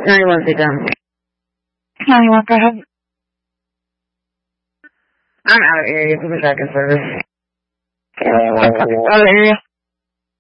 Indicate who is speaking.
Speaker 1: 91, sit down.
Speaker 2: 91, go ahead.
Speaker 1: I'm out of area. Put me back in service.
Speaker 2: Out of area.